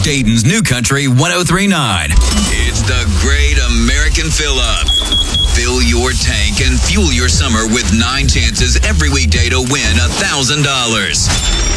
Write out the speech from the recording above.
Dayton's New Country 103.9. It's the Great American Fill-Up. Fill your tank and fuel your summer with 9 chances every weekday to win $1,000.